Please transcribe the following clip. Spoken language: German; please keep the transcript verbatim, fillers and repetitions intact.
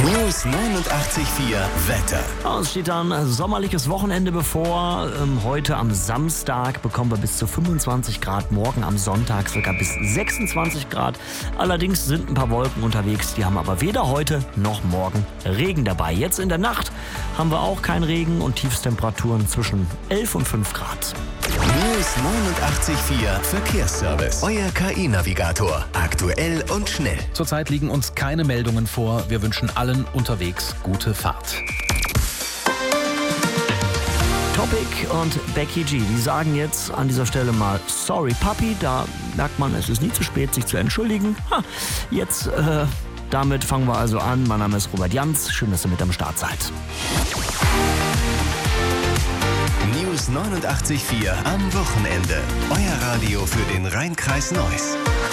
News neunundachtzig Komma vier Wetter. Ja, es steht ein sommerliches Wochenende bevor. Ähm, heute am Samstag bekommen wir bis zu fünfundzwanzig Grad, morgen am Sonntag sogar bis sechsundzwanzig Grad. Allerdings sind ein paar Wolken unterwegs, die haben aber weder heute noch morgen Regen dabei. Jetzt in der Nacht haben wir auch keinen Regen und Tiefstemperaturen zwischen elf und fünf Grad. News neunundachtzig Komma vier Verkehrsservice. Euer K I-Navigator. Aktuell und schnell. Zurzeit liegen uns keine Meldungen vor. Wir wünschen allen unterwegs gute Fahrt. Topic und Becky G, die sagen jetzt an dieser Stelle mal sorry Papi. Da merkt man, es ist nie zu spät, sich zu entschuldigen. Ha, jetzt, äh, damit fangen wir also an. Mein Name ist Robert Janz. Schön, dass ihr mit am Start seid. News neunundachtzig Komma vier am Wochenende. Euer Radio für den Rhein-Kreis Neuss.